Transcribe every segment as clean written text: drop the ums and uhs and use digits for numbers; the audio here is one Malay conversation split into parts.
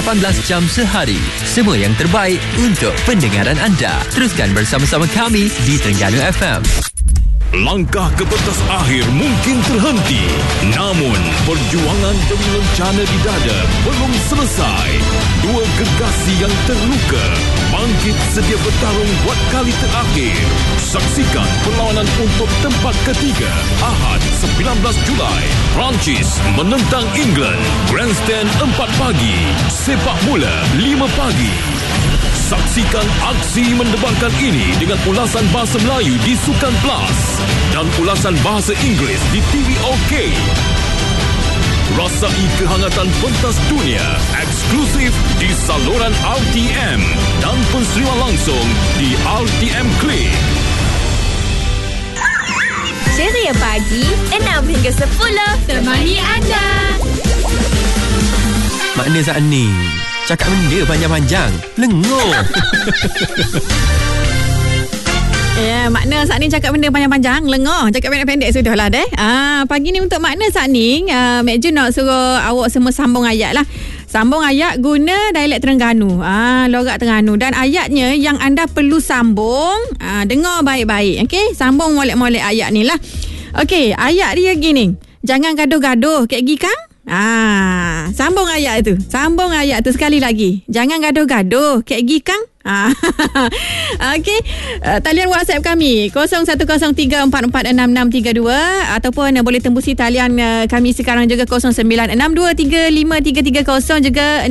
18 jam sehari. Semua yang terbaik untuk pendengaran anda. Teruskan bersama-sama kami di Terengganu FM. Langkah ke pentas akhir mungkin terhenti, namun perjuangan demi lencana di dada belum selesai. Dua gergasi yang terluka bangkit sedia bertarung buat kali terakhir. Saksikan perlawanan untuk tempat ketiga Ahad 19 Julai. Perancis menentang England. Grandstand 4 pagi, sepak bola 5 pagi. Saksikan aksi mendebarkan ini dengan ulasan bahasa Melayu di Sukan Plus dan ulasan bahasa Inggeris di TV OK. Rasai kehangatan pentas dunia eksklusif di saluran RTM dan penseriuan langsung di RTM Klik. Ceria pagi 6 hingga 10 temani anda. Makna saat ni cakap benda panjang-panjang lengur. Ya, makna saat ni cakap benda panjang-panjang lengur, cakap pendek-pendek sudahlah deh. Pagi ni untuk makna saat ni, Mek Jun nak suruh awak semua sambung ayat lah. Sambung ayat guna dialek Terengganu. Logat Terengganu. Dan ayatnya yang anda perlu sambung, dengar baik-baik. Okey, sambung molek-molek ayat ni lah. Okey, ayat dia gini. Jangan gaduh-gaduh, Kek Gi Kang. Sambung ayat tu. Sambung ayat tu sekali lagi. Jangan gaduh-gaduh, Kek Gi Kang. Okey, talian WhatsApp kami 0103446632 ataupun boleh tembusi talian kami sekarang juga 0962353330 juga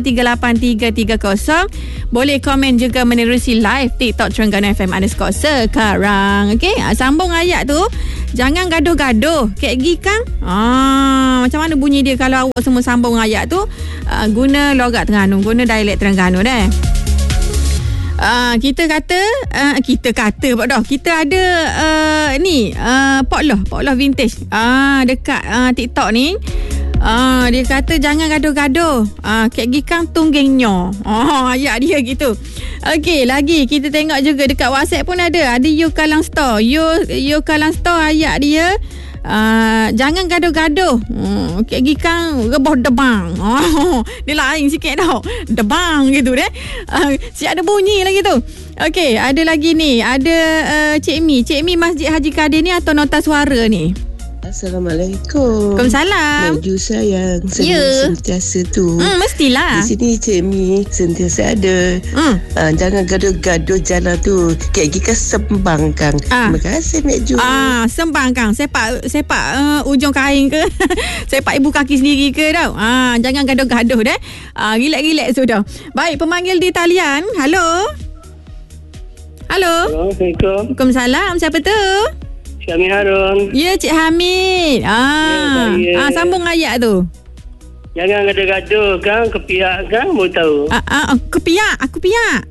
62383330. Boleh komen juga menerusi live TikTok Terengganu FM _ sekarang. Okey, sambung ayat tu. Jangan gaduh-gaduh, Kek Gi Kang. Macam mana bunyi dia kalau awak semua sambung ayat tu? Guna logat Terengganu, guna dialek Terengganu deh. Kita kata kita ada Pokloh vintage dekat TikTok ni. Dia kata jangan gaduh-gaduh, Kek Gi Kang tunggingnya. Ayat dia gitu. Okey, lagi kita tengok juga dekat WhatsApp pun ada You Kalang Store. You Kalang Store ayat dia jangan gaduh-gaduh, Kek Gi Kang reboh debang. Dia lain sikit tau, debang gitu deh. Si ada bunyi lagi tu. Okey, ada lagi ni. Ada Cik Mi Masjid Haji Kadir ni atau nota suara ni? Assalamualaikum. Waalaikumsalam. Meju sayang sentiasa tu. Mestilah. Di sini Cik Mi sentiasa ada. Jangan gaduh-gaduh jalan tu. Kek Gi Kang sembang Kang. Terima kasih Meju. Sembang Kang. Sepak ujung kain ke? Sepak ibu kaki sendiri ke tau. Jangan gaduh-gaduh deh. Relax-relax sudah. Baik, pemanggil di talian. Halo. Assalamualaikum. Waalaikumsalam. Siapa tu? Cik Hamid Harun. Ya, Cik Hamid. Sambung ayat tu. Jangan gaduh-gaduh Kang, kepiak Kang, mau tahu. Kepiak, aku piak.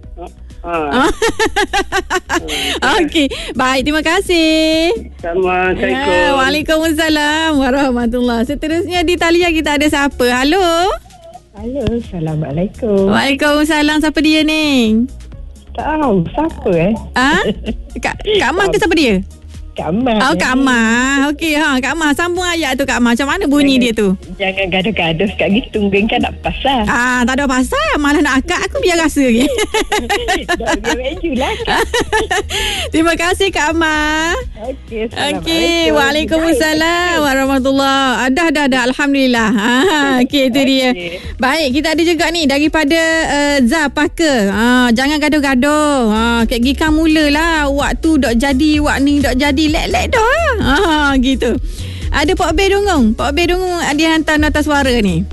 Okey, baik, terima kasih. Assalamualaikum. Waalaikumsalam warahmatullahi. Seterusnya di talian kita ada siapa? Halo. Assalamualaikum. Waalaikumsalam. Siapa dia ni? Tak tahu siapa Kak Mah ke siapa dia? Kak Mah. Kak Mah. Okey, Kak Mah, sambung ayat tu Kak Mah. Macam mana bunyi dia tu? Jangan gaduh-gaduh kat gitu, kan nak pasal. Tak ada pasal, malah nak akak aku biar rasa je. Biar mejulah. Terima kasih Kak Mah. Okey, Waalaikumsalam warahmatullahi. Dah alhamdulillah. Okey, itu dia. Baik, kita ada juga ni daripada Zapaka. Jangan gaduh-gaduh. Kek Gi Kang mulalah waktu dok jadi, wak ni dok jadi. Lek-lek dah. Gitu. Ada Pak B Dungong. Dia hantar nota suara ni.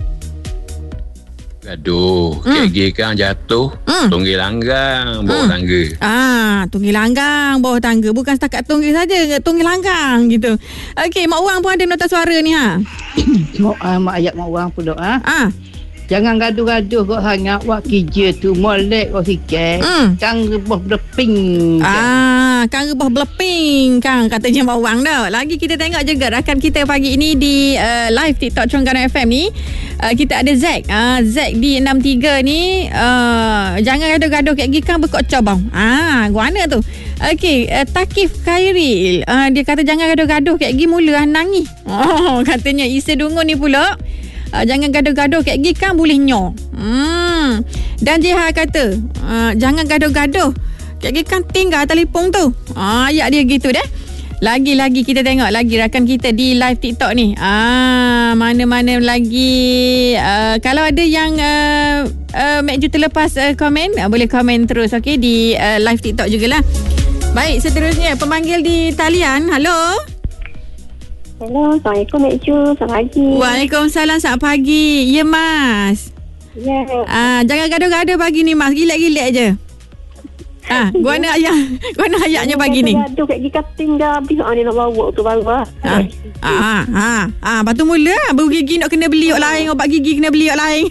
Gaduh, Kek Gi Kang jatuh, tunggil langgang bawah tangga. Tunggil langgang bawah tangga. Bukan setakat tunggil saja, tunggil langgang gitu. Okey, Mak Wang pun ada nota suara ni Mak ayat Mak Wang pun Jangan gaduh-gaduh kau sangat wak kerja tu molek kau sikit. Kang rebah beleping. Kang rebah beleping Kang, katanya bawang dah. Lagi kita tengok juga rakan kita pagi ini di live TikTok Terengganu FM ni. Kita ada Zack. Zack di 63 ni, jangan gaduh-gaduh Kek Gi Kang berkocor bang. Guana tu. Okey, Takif Khairil. Dia kata jangan gaduh-gaduh Kek Gi mula nangis. Katanya Isa Dungun ni pula. Jangan gaduh-gaduh Kek Gi Kang boleh nyo. Dan Jiha kata, jangan gaduh-gaduh. Kek kan tinggal telefon tu. Ayat dia gitu deh. Lagi-lagi kita tengok lagi rakan kita di live TikTok ni. Mana-mana lagi. Kalau ada yang Mek Ju terlepas komen, boleh komen terus di live TikTok jugalah. Baik, seterusnya pemanggil di talian. Halo. Hello, Assalamualaikum Mek Ju. Selamat pagi. Waalaikumsalam, selamat pagi. Ya, Mas. Ya. Jangan gaduh-gaduh pagi ni, Mas. Gilek-gilek je. Guana ayatnya pagi ni. Gaduh kat gigi kating dah habis ni nak bawa tu baru. Lepas tu mula baru gigi nak kena beli orang lain, obat gigi kena beli orang lain.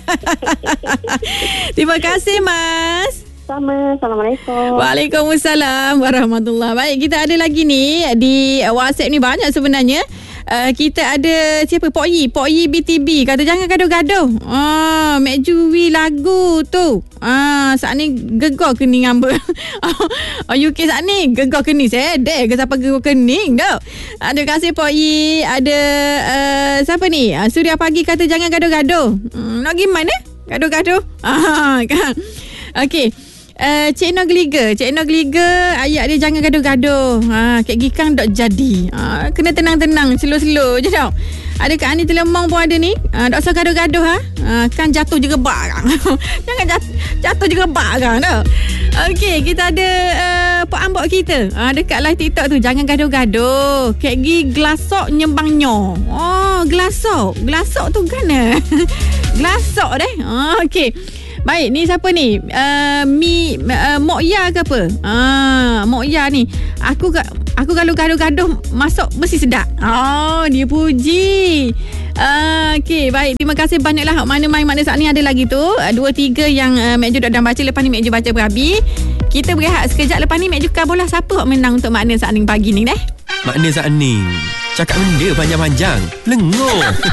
Terima kasih, Mas. Sama. Assalamualaikum. Waalaikumsalam warahmatullahi. Baik, kita ada lagi ni di WhatsApp ni banyak sebenarnya. Kita ada siapa? Pok Yi BTB kata jangan gaduh-gaduh. Mek Ju lagu tu. Saat ni gegor kening hamba. UK saat ni gegor kening. Sedek ke siapa gegor kening dah. Terima kasih Pok Yi. Ada siapa ni? Suria Pagi kata jangan gaduh-gaduh. Nak gimana? Gaduh-gaduh. Kan. Okey. Cik Noh Gliga ayat dia jangan gaduh-gaduh. Kek Gikang dok jadi. Kena tenang-tenang, slow-slow je tau. Ada Kak Ani Telemong pun ada ni. Dok usah gaduh-gaduh kan jatuh je gebak kan. Jangan jatuh je gebak kan tau. Okey, kita ada Pak Ambok kita. Dekat live TikTok tu jangan gaduh-gaduh. Kek Gi glasok nyembang nyo. Glasok tu kan. Glasok deh. Okey. Baik, ni siapa ni? Mok Ya ke apa? Mok Ya ni. Aku kalau gaduh-gaduh masuk mesti sedap. Dia puji. Okey, baik. Terima kasih banyaklah. Mana saat ni ada lagi tu. 2-3 yang Mek Ju dah baca. Lepas ni Mek Ju baca berabi. Kita berehat sekejap. Lepas ni Mek Ju kabolah siapa menang untuk Makna Saat Ni pagi ni deh. Makna Saat Ni. Cakap benda panjang-panjang. Lengur.